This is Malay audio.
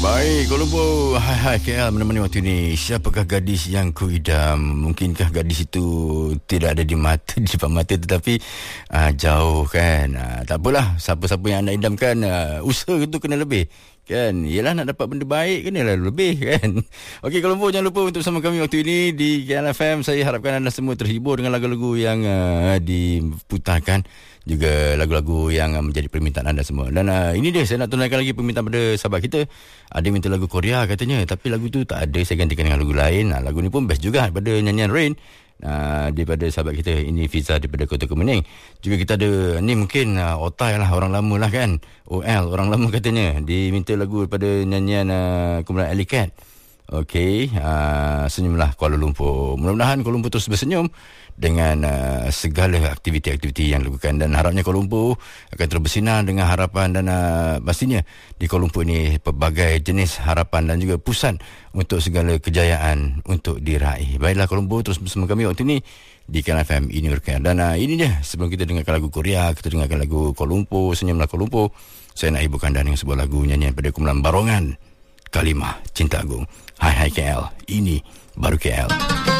Baik, Kuala Lumpur, hai KL menemani waktu ini. Siapakah gadis yang kuidam? Mungkinkah gadis itu tidak ada di mata, di depan mata, tetapi jauh kan? Tak apalah, siapa-siapa yang anda idamkan, usaha itu kena lebih. Kan, yelah nak dapat benda baik kena lah lebih kan. Okey, Kuala Lumpur, jangan lupa untuk bersama kami waktu ini di KL FM. Saya harapkan anda semua terhibur dengan lagu-lagu yang diputarkan, juga lagu-lagu yang menjadi permintaan anda semua. Dan ini dia, saya nak tunaikan lagi permintaan pada sahabat kita. Ada minta lagu Korea katanya, tapi lagu tu tak ada, saya gantikan dengan lagu lain. Lagu ni pun best juga daripada nyanyian Rain. Daripada sahabat kita, ini Fiza daripada Kota Kemuning. Juga kita ada ni mungkin Otai lah, orang lama lah kan, OL orang lama katanya, diminta lagu daripada nyanyian kumpulan Alley Cat. Okey, senyumlah Kuala Lumpur. Mudah-mudahan Kuala Lumpur terus bersenyum dengan segala aktiviti-aktiviti yang dilakukan, dan harapnya Kuala Lumpur akan terus bersinar dengan harapan, dan pastinya di Kuala Lumpur ini pelbagai jenis harapan dan juga pusat untuk segala kejayaan untuk diraih. Baiklah Kuala Lumpur, terus bersama kami waktu ini di KL FM ini Urkan. Dan ini dia, sebelum kita dengarkan lagu Korea, kita dengarkan lagu Kuala Lumpur, Senyumlah Kuala Lumpur. Saya nak hiburkan anda dengan sebuah lagu nyanyian pada kumpulan Barongan, Kalimah Cinta Agung. Hai KL, ini baru KL.